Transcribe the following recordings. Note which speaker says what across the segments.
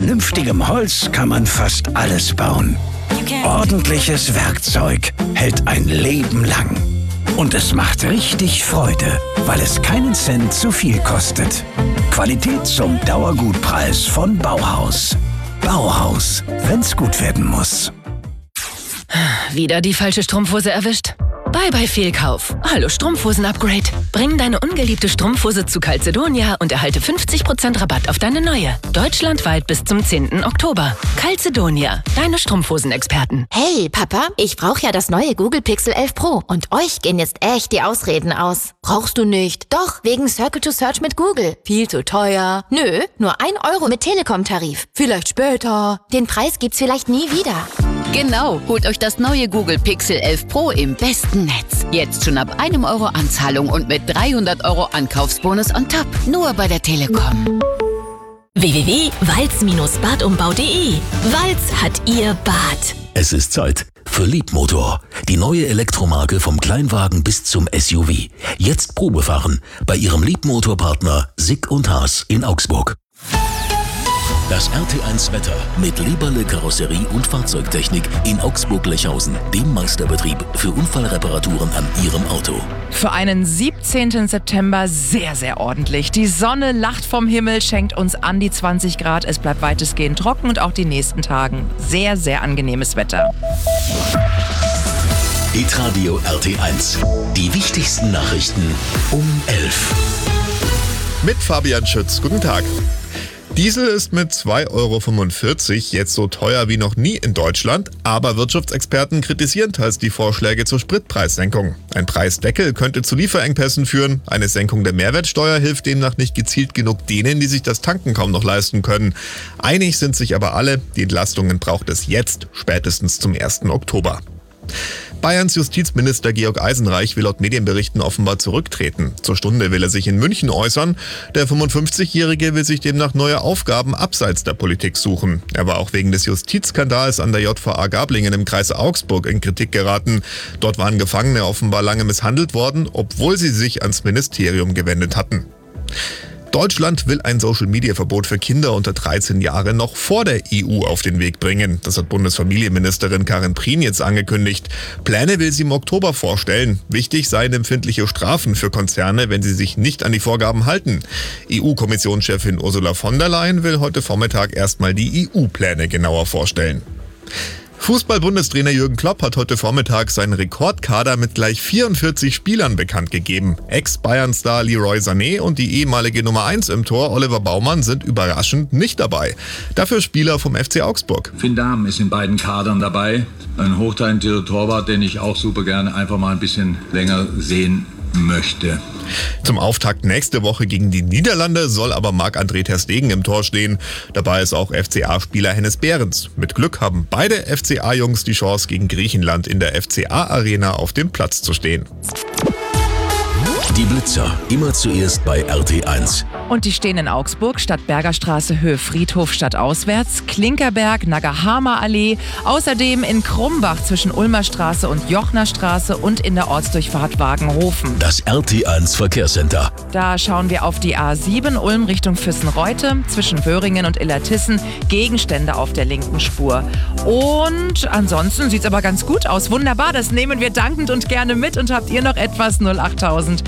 Speaker 1: vernünftigem Holz kann man fast alles bauen. Ordentliches Werkzeug hält ein Leben lang. Und es macht richtig Freude, weil es keinen Cent zu viel kostet. Qualität zum Dauergutpreis von Bauhaus. Bauhaus, wenn's gut werden muss.
Speaker 2: Wieder die falsche Strumpfhose erwischt? Bye bye Fehlkauf. Hallo Strumpfhosen-Upgrade. Bring deine ungeliebte Strumpfhose zu Calzedonia und erhalte 50% Rabatt auf deine neue. Deutschlandweit bis zum 10. Oktober. Calzedonia, deine Strumpfhosen-Experten.
Speaker 3: Hey Papa, ich brauche ja das neue Google Pixel 11 Pro und euch gehen jetzt echt die Ausreden aus. Brauchst du nicht? Doch, wegen Circle to Search mit Google. Viel zu teuer. Nö, nur 1 Euro mit Telekom-Tarif. Vielleicht später. Den Preis gibt's vielleicht nie wieder.
Speaker 4: Genau, holt euch das neue Google Pixel 11 Pro im besten Netz. Jetzt schon ab 1 Euro Anzahlung und mit 300 Euro Ankaufsbonus on top. Nur bei der Telekom.
Speaker 5: www.walz-badumbau.de. Walz hat ihr Bad.
Speaker 6: Es ist Zeit für Liebmotor. Die neue Elektromarke vom Kleinwagen bis zum SUV. Jetzt Probefahren bei Ihrem Liebmotorpartner Sick und Haas in Augsburg. Das RT1 Wetter mit Leberle Karosserie und Fahrzeugtechnik in Augsburg-Lechhausen, dem Meisterbetrieb für Unfallreparaturen an Ihrem Auto.
Speaker 7: Für einen 17. September sehr, sehr ordentlich. Die Sonne lacht vom Himmel, schenkt uns an die 20 Grad. Es bleibt weitestgehend trocken und auch die nächsten Tagen sehr, sehr angenehmes Wetter.
Speaker 6: Hitradio RT1. Die wichtigsten Nachrichten um 11.
Speaker 8: Mit Fabian Schütz. Guten Tag. Diesel ist mit 2,45 Euro jetzt so teuer wie noch nie in Deutschland, aber Wirtschaftsexperten kritisieren teils die Vorschläge zur Spritpreissenkung. Ein Preisdeckel könnte zu Lieferengpässen führen, eine Senkung der Mehrwertsteuer hilft demnach nicht gezielt genug denen, die sich das Tanken kaum noch leisten können. Einig sind sich aber alle, die Entlastungen braucht es jetzt, spätestens zum 1. Oktober. Bayerns Justizminister Georg Eisenreich will laut Medienberichten offenbar zurücktreten. Zur Stunde will er sich in München äußern. Der 55-Jährige will sich demnach neue Aufgaben abseits der Politik suchen. Er war auch wegen des Justizskandals an der JVA Gablingen im Kreis Augsburg in Kritik geraten. Dort waren Gefangene offenbar lange misshandelt worden, obwohl sie sich ans Ministerium gewendet hatten. Deutschland will ein Social-Media-Verbot für Kinder unter 13 Jahre noch vor der EU auf den Weg bringen. Das hat Bundesfamilienministerin Karin Prien jetzt angekündigt. Pläne will sie im Oktober vorstellen. Wichtig seien empfindliche Strafen für Konzerne, wenn sie sich nicht an die Vorgaben halten. EU-Kommissionschefin Ursula von der Leyen will heute Vormittag erstmal die EU-Pläne genauer vorstellen. Fußball-Bundestrainer Jürgen Klopp hat heute Vormittag seinen Rekordkader mit gleich 44 Spielern bekannt gegeben. Ex-Bayern-Star Leroy Sané und die ehemalige Nummer 1 im Tor Oliver Baumann sind überraschend nicht dabei. Dafür Spieler vom FC Augsburg.
Speaker 9: Finn Dahm ist in beiden Kadern dabei. Ein hochtalentierter Torwart, den ich auch super gerne einfach mal ein bisschen länger sehen möchte.
Speaker 8: Zum Auftakt nächste Woche gegen die Niederlande soll aber Marc-André ter Stegen im Tor stehen. Dabei ist auch FCA-Spieler Hennes Behrens. Mit Glück haben beide FCA-Jungs die Chance, gegen Griechenland in der FCA-Arena auf dem Platz zu stehen.
Speaker 6: Die Blitzer, immer zuerst bei RT1.
Speaker 7: Und die stehen in Augsburg, Stadtberger Straße, Höhe Friedhof, stadtauswärts, Klinkerberg, Nagahama Allee, außerdem in Krumbach zwischen Ulmer Straße und Jochner Straße und in der Ortsdurchfahrt Wagenhofen.
Speaker 6: Das RT1 Verkehrscenter.
Speaker 7: Da schauen wir auf die A7 Ulm Richtung Füssenreute, zwischen Wöhringen und Illertissen, Gegenstände auf der linken Spur. Und ansonsten sieht's aber ganz gut aus. Wunderbar, das nehmen wir dankend und gerne mit. Und habt ihr noch etwas? 08000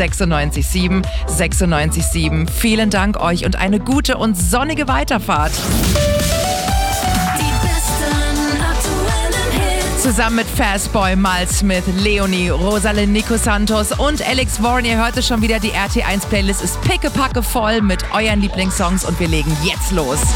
Speaker 7: 96 7. Vielen Dank euch und eine gute und sonnige Weiterfahrt.
Speaker 5: Die besten aktuellen Hits.
Speaker 7: Zusammen mit Fastboy, Mal Smith, Leonie, Rosalind Nico Santos und Alex Warren. Ihr hört es schon wieder, die RT1-Playlist ist pickepacke voll mit euren Lieblingssongs und wir legen jetzt los.